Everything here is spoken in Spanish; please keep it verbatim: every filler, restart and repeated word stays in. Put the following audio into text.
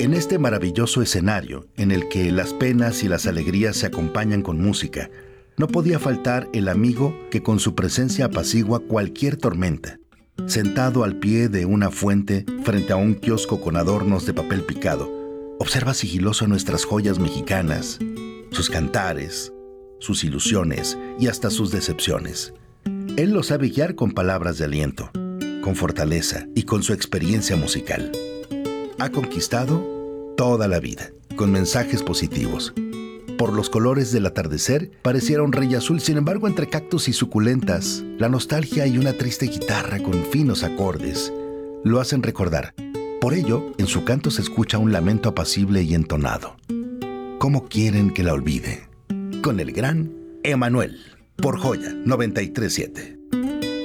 En este maravilloso escenario, en el que las penas y las alegrías se acompañan con música, no podía faltar el amigo que con su presencia apacigua cualquier tormenta. Sentado al pie de una fuente, frente a un kiosco con adornos de papel picado, observa sigiloso nuestras joyas mexicanas, sus cantares, sus ilusiones y hasta sus decepciones. Él lo sabe guiar con palabras de aliento, con fortaleza y con su experiencia musical. Ha conquistado toda la vida, con mensajes positivos. Por los colores del atardecer, pareciera un rey azul, sin embargo, entre cactus y suculentas, la nostalgia y una triste guitarra con finos acordes lo hacen recordar. Por ello, en su canto se escucha un lamento apacible y entonado. ¿Cómo quieren que la olvide? Con el gran Emanuel, por Joya noventa y tres punto siete.